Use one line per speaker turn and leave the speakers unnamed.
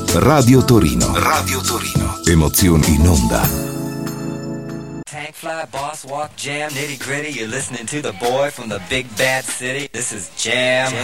Radio Torino. Radio Torino. Emozioni in onda.
Tank fly, boss walk, jam, nitty gritty. You're listening to the boy from the big bad city. This is Jam.